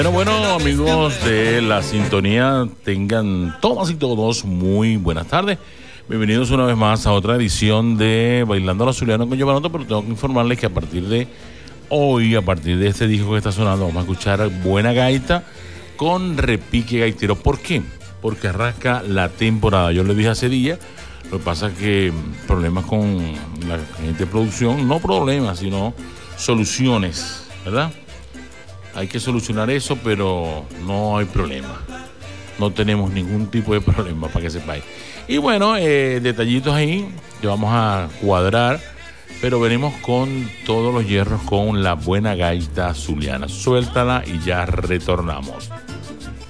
Bueno, amigos de la sintonía, tengan todas y todos muy buenas tardes. Bienvenidos una vez más a otra edición de Bailando a la Zuliana con Giovanotti, pero tengo que informarles que a partir de hoy, a partir de este disco que está sonando, vamos a escuchar buena gaita con repique gaitero. ¿Por qué? Porque arranca la temporada. Yo les dije hace días, lo que pasa es que problemas con la gente de producción, no problemas, sino soluciones, ¿verdad? Hay que solucionar eso, pero no hay problema. No tenemos ningún tipo de problema, para que sepáis. Y bueno, detallitos ahí que vamos a cuadrar, pero venimos con todos los hierros con la buena gaita zuliana. Suéltala y ya retornamos.